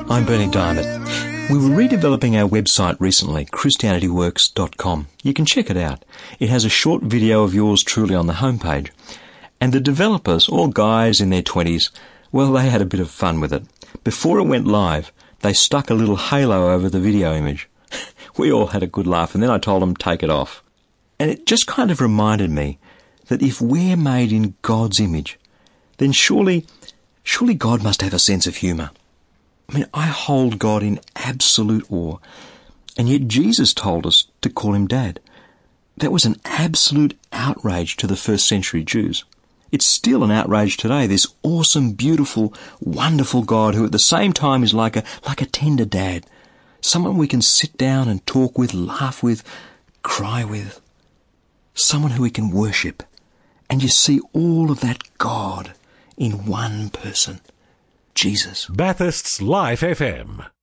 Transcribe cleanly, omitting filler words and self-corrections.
I'm Bernie Diamond. We were redeveloping our website recently, ChristianityWorks.com. You can check it out. It has a short video of yours truly on the homepage. And the developers, all guys in their 20s, well, they had a bit of fun with it. Before it went live, they stuck a little halo over the video image. We all had a good laugh, and then I told them, take it off. And it just kind of reminded me that if we're made in God's image, then surely God must have a sense of humour. I mean, I hold God in absolute awe, and yet Jesus told us to call him Dad. That was an absolute outrage to the first century Jews. It's still an outrage today, this awesome, beautiful, wonderful God who at the same time is like a tender dad, someone we can sit down and talk with, laugh with, cry with, someone who we can worship. And you see all of that God in one person, Jesus. Bathurst's Life FM.